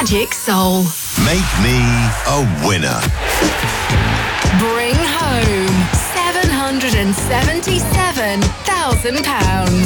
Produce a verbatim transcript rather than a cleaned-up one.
Magic Soul. Make me a winner. Bring home seven hundred seventy-seven thousand pounds.